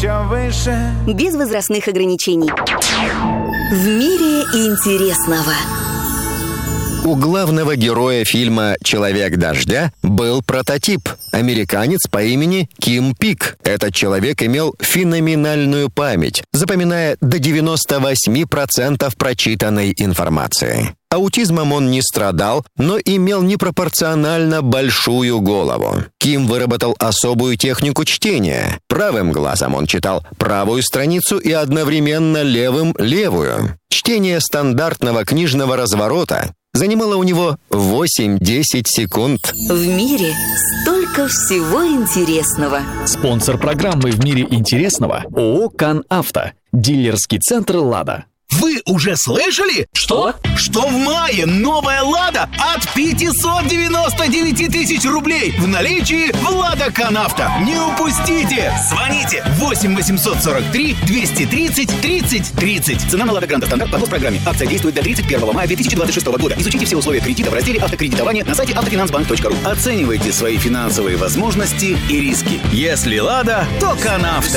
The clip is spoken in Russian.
еще выше. Без возрастных ограничений. В мире интересного. У главного героя фильма «Человек дождя» был прототип – американец по имени Ким Пик. Этот человек имел феноменальную память, запоминая до 98% прочитанной информации. Аутизмом он не страдал, но имел непропорционально большую голову. Ким выработал особую технику чтения. Правым глазом он читал правую страницу и одновременно левым – левую. Чтение стандартного книжного разворота занимало у него 8-10 секунд. В мире столько всего интересного. Спонсор программы «В мире интересного» ООО «КанАвто». Дилерский центр «Лада». Вы уже слышали? Что? Что в мае новая «Лада» от 599 тысяч рублей в наличии в «Лада КанАвто». Не упустите! Звоните 8 843 230 30 30. Цена на «Лада Гранта Стандарт» по госпрограмме. Акция действует до 31 мая 2026 года. Изучите все условия кредита в разделе «Автокредитование» на сайте автофинансбанк.ру. Оценивайте свои финансовые возможности и риски. Если «Лада», то «КанАвто».